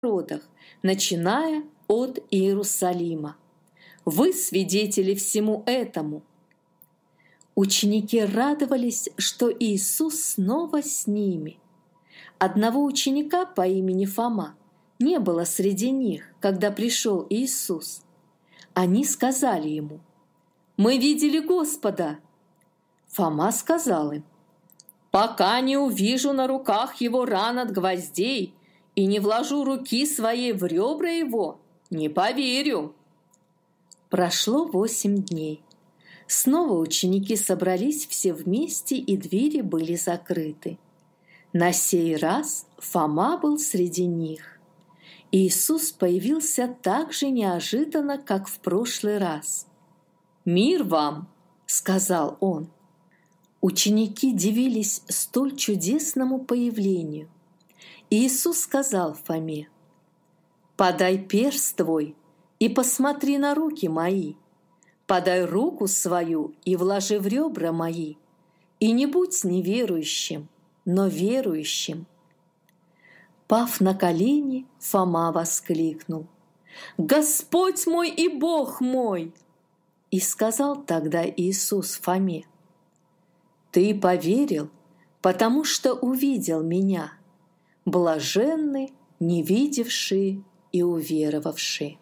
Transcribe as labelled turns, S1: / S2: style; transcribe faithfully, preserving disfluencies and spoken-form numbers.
S1: народах, начиная от Иерусалима. Вы свидетели всему этому». Ученики радовались, что Иисус снова с ними. Одного ученика по имени Фома не было среди них, когда пришел Иисус. Они сказали ему: «Мы видели Господа». Фома сказал им: «Пока не увижу на руках его ран от гвоздей и не вложу руки своей в ребра его, не поверю». Прошло восемь дней. Снова ученики собрались все вместе, и двери были закрыты. На сей раз Фома был среди них. Иисус появился так же неожиданно, как в прошлый раз. «Мир вам!» — сказал он. Ученики дивились столь чудесному появлению. Иисус сказал Фоме: «Подай перст твой и посмотри на руки мои. Подай руку свою и вложи в ребра мои. И не будь неверующим, но верующим». Пав на колени, Фома воскликнул: «Господь мой и Бог мой!» И сказал тогда Иисус Фоме: «Ты поверил, потому что увидел Меня. Блаженны, не видевшие и уверовавшие».